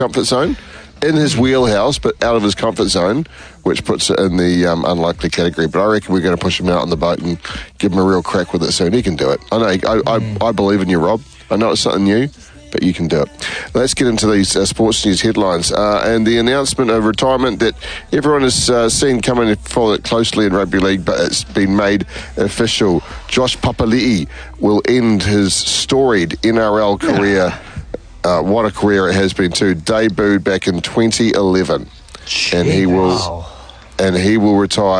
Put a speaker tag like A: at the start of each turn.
A: comfort zone, in his wheelhouse, but out of his comfort zone, which puts it in the unlikely category. But I reckon we're going to push him out on the boat and give him a real crack with it soon. He can do it. I know. I believe in you, Rob. I know it's something new, but you can do it. Let's get into these sports news headlines. And the announcement of retirement that everyone has seen coming and follow it closely in rugby league, but it's been made official. Josh Papali'i will end his storied NRL career. What a career it has been too. Debuted back in 2011. Jeez. And he will retire